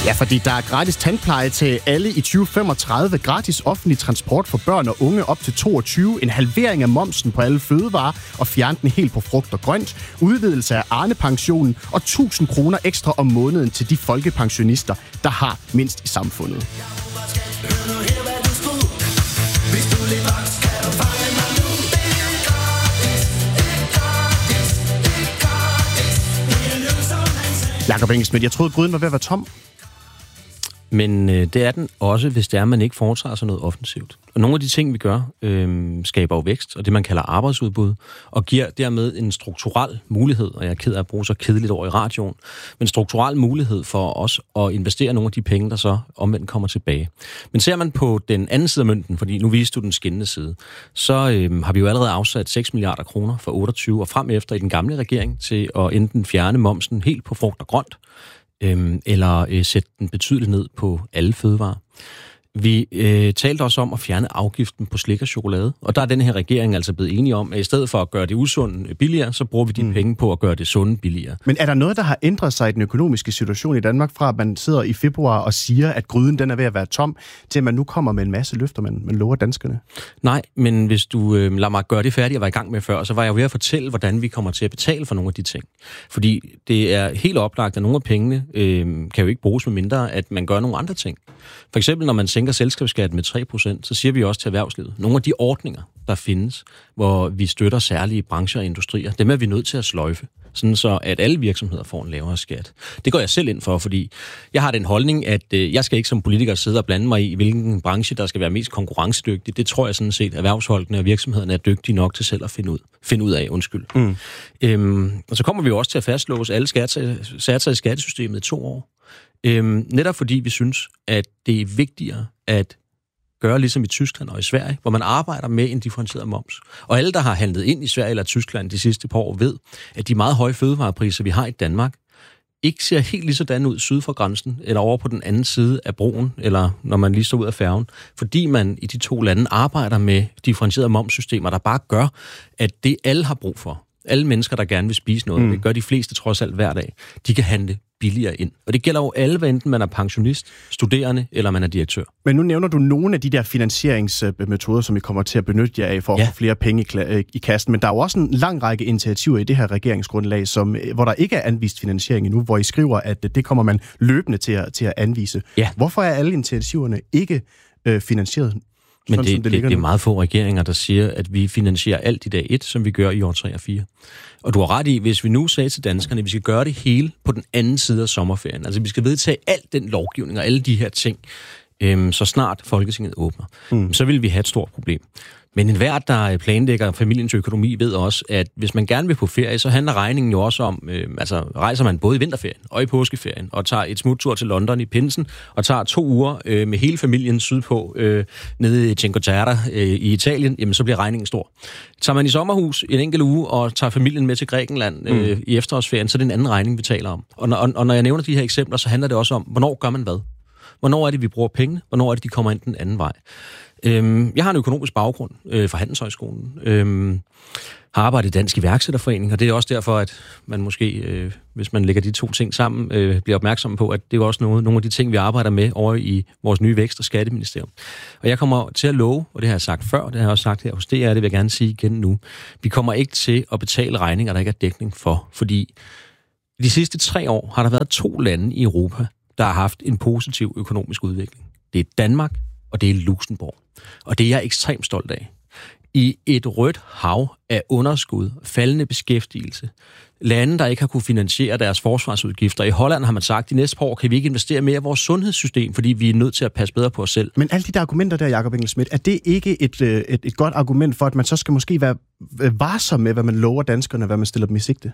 Ja, fordi der er gratis tandpleje til alle i 2035, gratis offentlig transport for børn og unge op til 22, en halvering af momsen på alle fødevarer og fjerne den helt på frugt og grønt, udvidelse af Arne-pensionen og 1000 kroner ekstra om måneden til de folkepensionister, der har mindst i samfundet. Jakob Engelsmidt, jeg troede, gryden var ved at være tom. Men det er den også, hvis det er, at man ikke foretager sig noget offensivt. Og nogle af de ting, vi gør, skaber jo vækst, og det man kalder arbejdsudbud, og giver dermed en strukturel mulighed, og jeg er ked af at bruge så kedeligt over i radioen, men strukturel mulighed for os at investere nogle af de penge, der så omvendt kommer tilbage. Men ser man på den anden side af mønten, fordi nu viste du den skinnende side, så har vi jo allerede afsat 6 milliarder kroner for 28 og frem efter i den gamle regering til at enten fjerne momsen helt på frugt og grønt, eller sætte den betydeligt ned på alle fødevarer. Vi talte også om at fjerne afgiften på slik og chokolade, og der er den her regering altså blevet enige om, at i stedet for at gøre det usunde billigere, så bruger vi de penge på at gøre det sunde billigere. Men er der noget, der har ændret sig i den økonomiske situation i Danmark, fra at man sidder i februar og siger, at gryden den er ved at være tom, til at man nu kommer med en masse løfter, man lover danskerne? Nej, men hvis du lader mig gøre det færdigt, jeg var i gang med før, så var jeg ved at fortælle, hvordan vi kommer til at betale for nogle af de ting. Fordi det er helt oplagt, at nogle af pengene kan jo ikke bruges med mindre, at man gør nogle andre ting. For eksempel, når man sænker selskabsskatten med 3%, så siger vi også til erhvervslivet, nogle af de ordninger, der findes, hvor vi støtter særlige brancher og industrier, dem er vi nødt til at sløjfe, sådan så at alle virksomheder får en lavere skat. Det går jeg selv ind for, fordi jeg har den holdning, at jeg skal ikke som politiker sidde og blande mig i, hvilken branche, der skal være mest konkurrencedygtig. Det tror jeg sådan set, at erhvervsholdene og virksomhederne er dygtige nok til selv at finde ud af. Og så kommer vi jo også til at fastlåse alle satser i skattesystemet i 2 år. Netop fordi vi synes, at det er vigtigere at gøre ligesom i Tyskland og i Sverige, hvor man arbejder med en differentieret moms. Og alle, der har handlet ind i Sverige eller Tyskland de sidste par år, ved, at de meget høje fødevarepriser, vi har i Danmark, ikke ser helt lige sådan ud syd for grænsen, eller over på den anden side af broen, eller når man lige står ud af færgen. Fordi man i de 2 lande arbejder med differentierede momssystemer, der bare gør, at det alle har brug for, alle mennesker, der gerne vil spise noget, det gør de fleste trods alt hver dag, de kan handle billigere ind. Og det gælder jo alle, hvad enten man er pensionist, studerende eller man er direktør. Men nu nævner du nogle af de der finansieringsmetoder, som I kommer til at benytte jer af for at få flere penge i kassen. Men der er jo også en lang række initiativer i det her regeringsgrundlag, hvor der ikke er anvist finansiering endnu, hvor I skriver, at det kommer man løbende til at anvise. Ja. Hvorfor er alle initiativerne ikke finansieret? Men det er meget få regeringer, der siger, at vi finansierer alt i dag 1, som vi gør i år 3 og 4. Og du har ret i, hvis vi nu sagde til danskerne, at vi skal gøre det hele på den anden side af sommerferien, altså vi skal vedtage alt den lovgivning og alle de her ting, så snart Folketinget åbner, så vil vi have et stort problem. Men enhver, der planlægger familiens økonomi, ved også, at hvis man gerne vil på ferie, så handler regningen jo også om, rejser man både i vinterferien og i påskeferien, og tager et smuttur til London i pinsen, og tager 2 uger med hele familien sydpå, nede i Cinque Terre i Italien, jamen så bliver regningen stor. Tager man i sommerhus en enkelt uge, og tager familien med til Grækenland i efterårsferien, så er det en anden regning, vi taler om. Og når jeg nævner de her eksempler, så handler det også om, hvornår gør man hvad? Hvornår er det, vi bruger pengene? Hvornår er det, de kommer ind den anden vej? Jeg har en økonomisk baggrund fra Handelshøjskolen. Har arbejdet i Dansk Iværksætterforening, og det er også derfor, at man måske, hvis man lægger de 2 ting sammen, bliver opmærksom på, at det er også nogle af de ting, vi arbejder med over i vores nye vækst- og skatteministerium. Og jeg kommer til at love, og det har jeg sagt før, det har jeg også sagt her hos DR, det vil jeg gerne sige igen nu, vi kommer ikke til at betale regninger, der ikke er dækning for, fordi de sidste 3 år har der været 2 lande i Europa, der har haft en positiv økonomisk udvikling. Det er Danmark, og det er Luxembourg. Og det er jeg ekstremt stolt af. I et rødt hav af underskud, faldende beskæftigelse, lande, der ikke har kunne finansiere deres forsvarsudgifter. I Holland har man sagt, at de næste par år kan vi ikke investere mere i vores sundhedssystem, fordi vi er nødt til at passe bedre på os selv. Men alle de der argumenter der, Jakob Engelsmidt, er det ikke et godt argument for, at man så skal måske være varsom med, hvad man lover danskerne, hvad man stiller dem i sigte?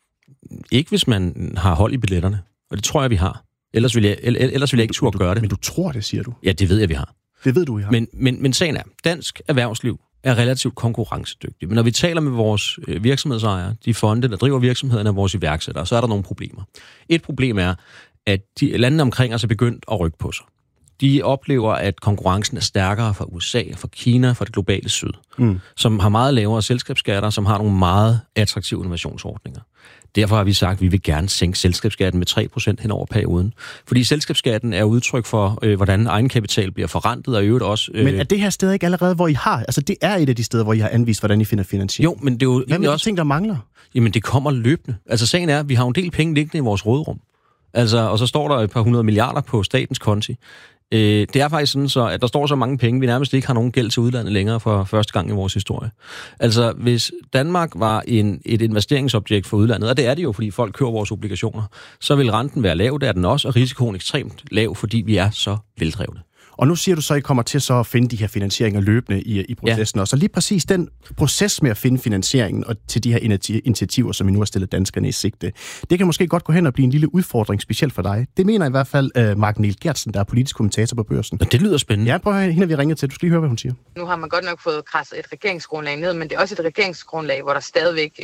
Ikke hvis man har hold i billetterne, og det tror jeg, vi har. Ellers vil jeg ikke turde gøre det. Men du tror det, siger du? Ja, det ved jeg, vi har. Det ved du, vi har. Men sagen er, dansk erhvervsliv er relativt konkurrencedygtig. Men når vi taler med vores virksomhedsejere, de fonde, der driver virksomhederne og vores iværksættere, så er der nogle problemer. Et problem er, at de landene omkring os er begyndt at rykke på sig. de oplever, at konkurrencen er stærkere fra USA, fra Kina, fra det globale syd, som har meget lavere selskabsskatter, som har nogle meget attraktive innovationsordninger. Derfor har vi sagt, at vi vil gerne sænke selskabsskatten med 3% hen over perioden. Fordi selskabsskatten er udtryk for, hvordan egenkapital bliver forrentet, og i øvrigt også... Men er det her sted ikke allerede, hvor I har... Altså, det er et af de steder, hvor I har anvist, hvordan I finder finansiering. Jo, men det er jo... Hvad med de ting, der mangler? Jamen, det kommer løbende. Altså, sagen er, at vi har en del penge liggende i vores råderum. Altså, og så står der et par 100 milliarder på statens konti. Det er faktisk sådan, så, at der står så mange penge, vi nærmest ikke har nogen gæld til udlandet længere for første gang i vores historie. Altså, hvis Danmark var et investeringsobjekt for udlandet, og det er det jo, fordi folk køber vores obligationer, så vil renten være lav, det er den også, og risikoen ekstremt lav, fordi vi er så veldrevne. Og nu siger du så, at I kommer til så at finde de her finansieringer løbende i processen. Ja. Og så lige præcis den proces med at finde finansieringen og til de her initiativer, som I nu har stillet danskerne i sigte, det kan måske godt gå hen og blive en lille udfordring, specielt for dig. Det mener i hvert fald Mark Niel Gertsen, der er politisk kommentator på Børsen. Og det lyder spændende. Ja, prøv at høre, hende vi ringer til. Du skal lige høre, hvad hun siger. Nu har man godt nok fået kradset et regeringsgrundlag ned, men det er også et regeringsgrundlag, hvor der stadigvæk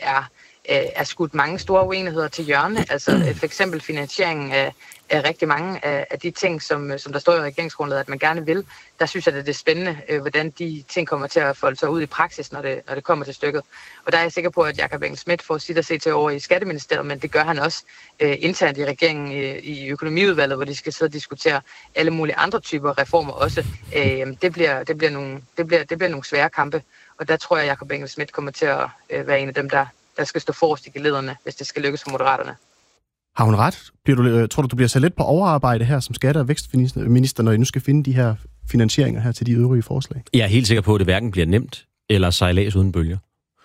er skudt mange store uenigheder til hjørne. Altså for eksempel finansieringen af rigtig mange af de ting, som der står i regeringsgrundlaget, at man gerne vil. Der synes jeg, at det er spændende, hvordan de ting kommer til at folde sig ud i praksis, når det kommer til stykket. Og der er jeg sikker på, at Jakob Engel-Schmidt får sit at se til over i Skatteministeriet, men det gør han også internt i regeringen i økonomiudvalget, hvor de skal sidde og diskutere alle mulige andre typer reformer også. Det bliver nogle svære kampe, og der tror jeg, at Jakob Engel-Schmidt kommer til at være en af dem, der skal stå forrest i gelederne, hvis det skal lykkes for Moderaterne. Har hun ret? Tror du bliver så lidt på overarbejde her som skatte- og vækstminister, når I nu skal finde de her finansieringer her til de øvrige forslag? Jeg er helt sikker på, at det hverken bliver nemt eller sejlads uden bølger.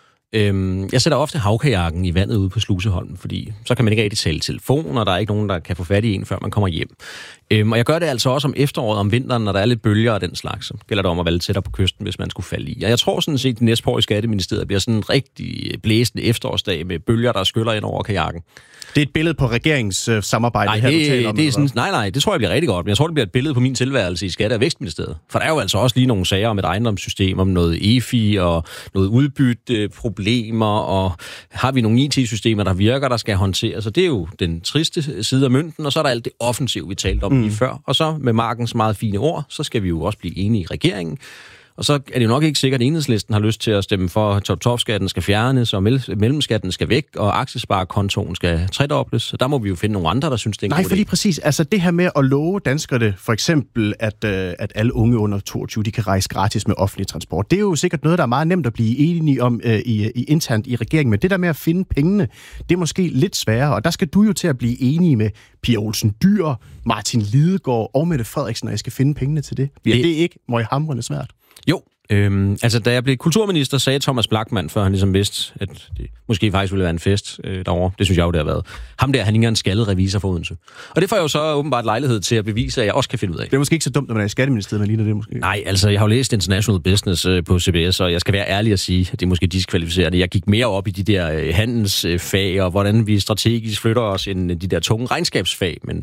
Jeg sætter ofte havkajakken i vandet ude på Sluseholmen, fordi så kan man ikke rigtig tale telefon, og der er ikke nogen, der kan få fat i en, før man kommer hjem. Og jeg gør det altså også om efteråret, om vinteren, når der er lidt bølger og den slags. Så gælder det om at valge tættere på kysten, hvis man skulle falde i. Og jeg tror sådan set, at de næste par år i Skatteministeriet bliver sådan en rigtig blæsende efterårsdag med bølger, der skyller ind over kajakken. Det er et billede på regeringssamarbejdet her, du taler om? Det er sådan, nej, det tror jeg bliver rigtig godt, men jeg tror, det bliver et billede på min tilværelse i Skatte- og Vækstministeriet. For der er jo altså også lige nogle sager om et ejendomssystem, om noget EFI og noget udbytteproblemer, og har vi nogle IT-systemer, der virker, der skal håndteres. Så det er jo den triste side af mønten, og så er der alt det offensive, vi talte om lige før. Og så med Markens meget fine ord, så skal vi jo også blive enige i regeringen. Og så er det jo nok ikke sikkert, at Enhedslisten har lyst til at stemme for, at top-skatten skal fjernes, og mellemskatten skal væk, og aktiesparekontoen skal tredobles. Så der må vi jo finde nogle andre, der synes, det er en god idé. Nej, for lige præcis. Altså det her med at love danskerne, for eksempel, at alle unge under 22, de kan rejse gratis med offentlig transport. Det er jo sikkert noget, der er meget nemt at blive enige om internt i regeringen. Men det der med at finde pengene, det er måske lidt sværere. Og der skal du jo til at blive enige med Pia Olsen Dyhr, Martin Lidegaard og Mette Frederiksen, når jeg skal finde pengene til det. Bliver det ikke møghamrende svært? Jo, altså da jeg blev kulturminister, sagde Thomas Blachmann, før han ligesom vidste, at det måske faktisk ville være en fest derovre. Det synes jeg jo, det har været. Ham der, han ikke er en skaldet revisor for Odense. Og det får jeg jo så åbenbart lejlighed til at bevise, at jeg også kan finde ud af. Det er måske ikke så dumt, når man er i Skatteministeriet, man ligner det måske. Nej, altså jeg har jo læst International Business på CBS, og jeg skal være ærlig at sige, at det er måske diskvalificerende. Jeg gik mere op i de der handelsfag, og hvordan vi strategisk flytter os end de der tunge regnskabsfag, men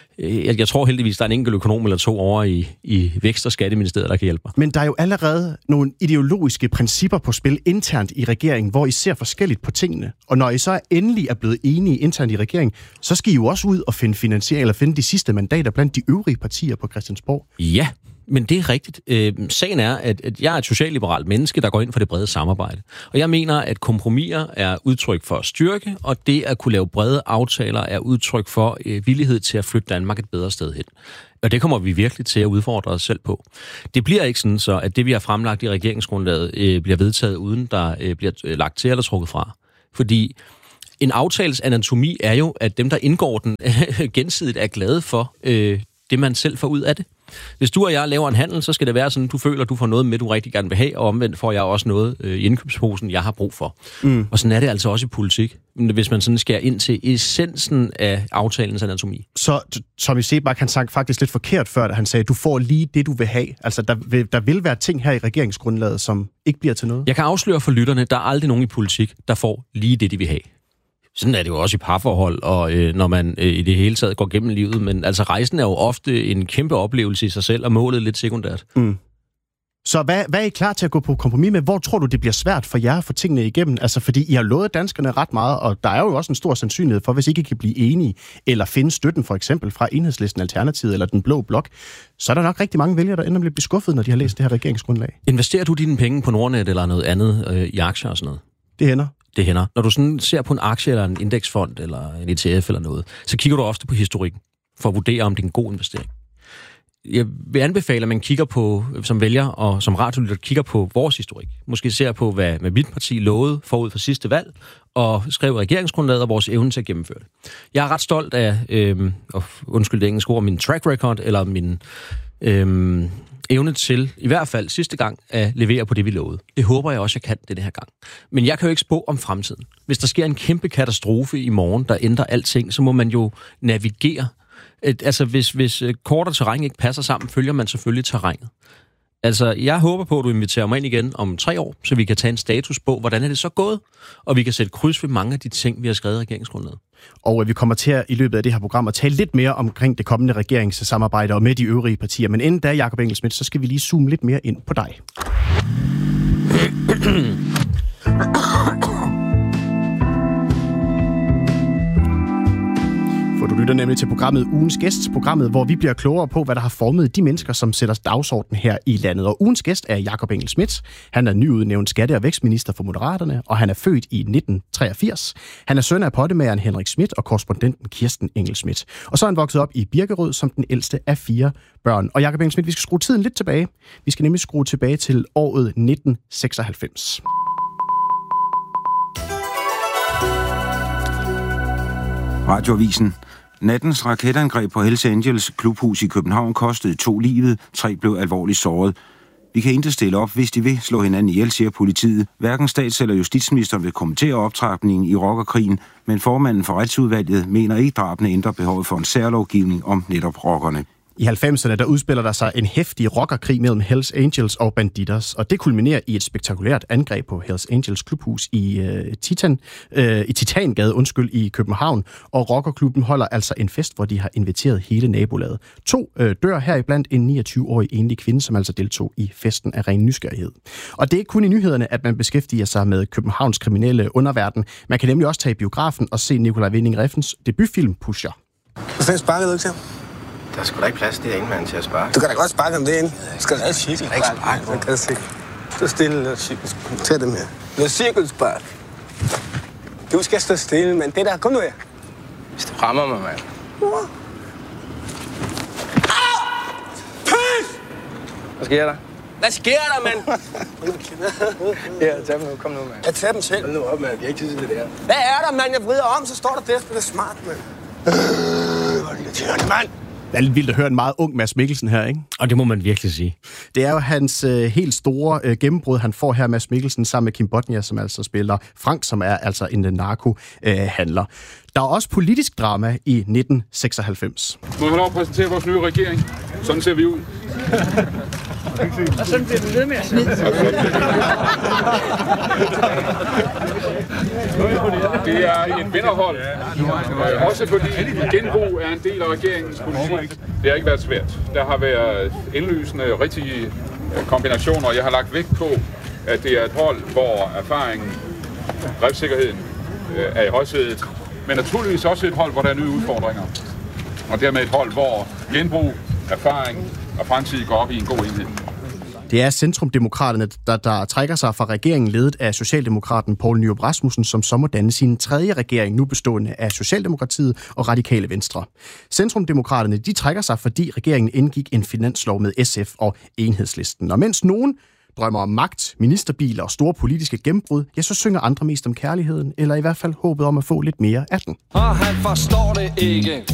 jeg tror heldigvis, der er en enkelt økonom eller to over i Vækst- og Skatteministeriet, der kan hjælpe mig. Men der er jo allerede nogle ideologiske principper på spil internt i regeringen, hvor I ser forskelligt på tingene. Og når I så endelig er blevet enige internt i regeringen, så skal I jo også ud og finde finansiering, eller finde de sidste mandater blandt de øvrige partier på Christiansborg. Ja, men det er rigtigt. Sagen er, at jeg er et socialliberalt menneske, der går ind for det brede samarbejde. Og jeg mener, at kompromiser er udtryk for styrke, og det at kunne lave brede aftaler er udtryk for villighed til at flytte Danmark et bedre sted hen. Og det kommer vi virkelig til at udfordre os selv på. Det bliver ikke sådan, så at det, vi har fremlagt i regeringsgrundlaget, bliver vedtaget, uden der bliver lagt til eller trukket fra. Fordi en aftales anatomi er jo, at dem, der indgår den, gensidigt er glade for det, man selv får ud af det. Hvis du og jeg laver en handel, så skal det være sådan, at du føler, at du får noget med, du rigtig gerne vil have, og omvendt får jeg også noget i indkøbsposen, jeg har brug for. Og sådan er det altså også i politik, hvis man sådan skærer ind til essensen af aftalens anatomi. Så Tommy Seebach, han sagde faktisk lidt forkert før, da han sagde, at du får lige det, du vil have. Altså, der vil være ting her i regeringsgrundlaget, som ikke bliver til noget. Jeg kan afsløre for lytterne, der er aldrig nogen i politik, der får lige det, de vil have. Sådan er det jo også i parforhold, og når man i det hele taget går gennem livet. Men altså rejsen er jo ofte en kæmpe oplevelse i sig selv, og målet lidt sekundært. Så hvad er I klar til at gå på kompromis med? Hvor tror du, det bliver svært for jer at få tingene igennem? Altså, fordi I har lovet danskerne ret meget, og der er jo også en stor sandsynlighed for, hvis I ikke kan blive enige, eller finde støtten for eksempel fra Enhedslisten, Alternativet eller den blå blok, så er der nok rigtig mange vælgere, der ender med at blive skuffet, når de har læst det her regeringsgrundlag. Investerer du dine penge på Nordnet eller noget andet i aktier og sådan noget? Det hænder. Det hænder. Når du sådan ser på en aktie eller en indeksfond eller en ETF eller noget, så kigger du ofte på historikken for at vurdere, om det er en god investering. Jeg vil anbefale, at man kigger på, som vælger og som radiolytter, kigger på vores historik. Måske ser på, hvad mit parti lovede forud for sidste valg, og skrev regeringsgrundlaget og vores evne til at gennemføre det. Jeg er ret stolt af, undskyld det engelske ord, min track record, eller min evne til, i hvert fald sidste gang, at levere på det, vi lovede. Det håber jeg også, jeg kan det her gang. Men jeg kan jo ikke spå om fremtiden. Hvis der sker en kæmpe katastrofe i morgen, der ændrer alting, så må man jo navigere. Altså, hvis kort og terræn ikke passer sammen, følger man selvfølgelig terrænet. Altså, jeg håber på, at du inviterer mig ind igen om 3 år, så vi kan tage en status på, hvordan er det så gået, og vi kan sætte kryds ved mange af de ting, vi har skrevet i regeringsgrundlaget. Og vi kommer til at, i løbet af det her program at tale lidt mere omkring det kommende regeringssamarbejde og med de øvrige partier. Men inden da, Jakob Engel-Schmidt, så skal vi lige zoome lidt mere ind på dig. For du lytter nemlig til programmet Ugens Gæst, programmet, hvor vi bliver klogere på, hvad der har formet de mennesker, som sætter dagsorden her i landet. Og ugens gæst er Jakob Engel-Schmidt. Han er nyudnævnt skatte- og vækstminister for Moderaterne, og han er født i 1983. Han er søn af pottemageren Henrik Schmidt og korrespondenten Kirsten Engel-Schmidt. Og så er han vokset op i Birkerød som den ældste af 4 børn. Og Jakob Engel-Schmidt, vi skal skrue tiden lidt tilbage. Vi skal nemlig skrue tilbage til året 1996. Radioavisen. Nattens raketangreb på Hells Angels klubhus i København kostede 2 livet, 3 blev alvorligt såret. Vi kan ikke stille op, hvis de vil slå hinanden ihjel, siger politiet. Hverken stats- eller justitsministeren vil kommentere optrapningen i rockerkrigen, men formanden for retsudvalget mener ikke, drabene ændrer behovet for en særlovgivning om netop rockerne. I 90'erne der udspiller der sig en heftig rockerkrig mellem Hells Angels og Bandidos, og det kulminerer i et spektakulært angreb på Hells Angels klubhus i Titangade i København, og rockerklubben holder altså en fest, hvor de har inviteret hele nabolaget. 2 dør heriblandt en 29-årig enlig kvinde, som altså deltog i festen af ren nysgerrighed. Og det er ikke kun i nyhederne, at man beskæftiger sig med Københavns kriminelle underverden. Man kan nemlig også tage i biografen og se Nikolaj Winding Refns debutfilm Pusher. Hvad sparker du ikke til? Der er sgu da ikke plads til ingen mand til at sparke. Du kan da godt sparke om det ind. Du skal da ikke cirkelspark. Man kan se. Stå stille, noget cirkelspark. Tag dem her. Noget cirkelspark. Du skal stå stille, mand. Det der, kom nu her. Hvis du rammer mig, mand. Hvad sker der? Hvad sker der, mand? Ja, tag dem nu. Kom nu, mand. Jeg tager dem selv. Hold nu op, mand. Vi har ikke tid til det der. Hvad er der, mand? Jeg vrider om, så står der der. Det er smart, mand. Hvor er det irriterende, mand. Det er lidt vildt at høre en meget ung Mads Mikkelsen her, ikke? Og det må man virkelig sige. Det er jo hans helt store gennembrud, han får her, Mads Mikkelsen, sammen med Kim Bodnia, som altså spiller Frank, som er altså en narkohandler. Der er også politisk drama i 1996. Må jeg have lov at præsentere vores nye regering? Sådan ser vi ud. Og sådan bliver det ved med at sidde. Det er et vinderhold. Også fordi genbrug er en del af regeringens politik. Det har ikke været svært. Der har været indlysende rigtige kombinationer. Jeg har lagt vægt på, at det er et hold, hvor erfaringen, driftssikkerheden er i højsædet. Men naturligvis også et hold, hvor der er nye udfordringer. Og dermed et hold, hvor genbrug, erfaring og fremtid går op i en god enhed. Det er Centrumdemokraterne, der trækker sig fra regeringen ledet af Socialdemokraten Poul Nyrup Rasmussen, som så må danne sin 3. regering, nu bestående af Socialdemokratiet og Radikale Venstre. Centrumdemokraterne, de trækker sig, fordi regeringen indgik en finanslov med SF og Enhedslisten. Og mens nogen drømmer om magt, ministerbiler og store politiske gennembrud, ja, så synger andre mest om kærligheden, eller i hvert fald håbet om at få lidt mere af den. Og han forstår det ikke.